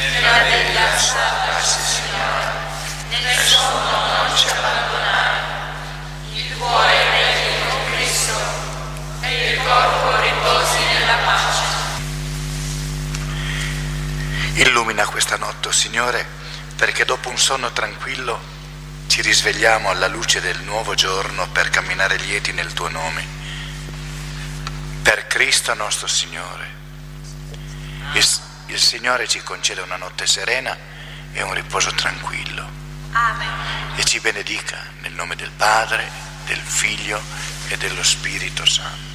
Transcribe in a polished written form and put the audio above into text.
nella veglia salvarsi, Signore, nel sonno non ci abbandonare. Il cuore regni con Cristo e il corpo riposi nella pace. Illumina questa notte, Signore, perché dopo un sonno tranquillo ci risvegliamo alla luce del nuovo giorno per camminare lieti nel Tuo nome. Per Cristo nostro Signore. Il Signore ci concede una notte serena e un riposo tranquillo. Amen. E ci benedica nel nome del Padre, del Figlio e dello Spirito Santo.